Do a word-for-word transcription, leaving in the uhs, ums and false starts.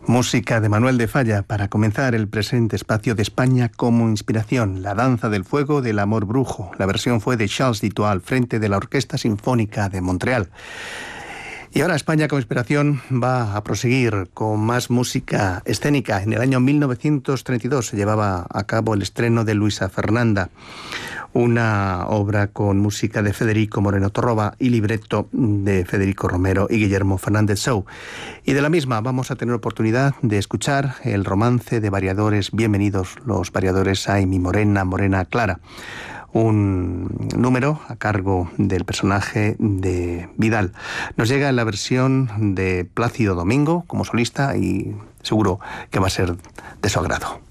Música de Manuel de Falla para comenzar el presente espacio de España como inspiración. La danza del fuego del amor brujo. La versión fue de Charles Dutoit al frente de la Orquesta Sinfónica de Montreal. Y ahora España como inspiración va a proseguir con más música escénica. En el año mil novecientos treinta y dos se llevaba a cabo el estreno de Luisa Fernanda, una obra con música de Federico Moreno Torroba y libreto de Federico Romero y Guillermo Fernández Sou. Y de la misma vamos a tener oportunidad de escuchar el romance de variadores. Bienvenidos los variadores Ay, mi morena, morena clara. Un número a cargo del personaje de Vidal. Nos llega en la versión de Plácido Domingo como solista y seguro que va a ser de su agrado.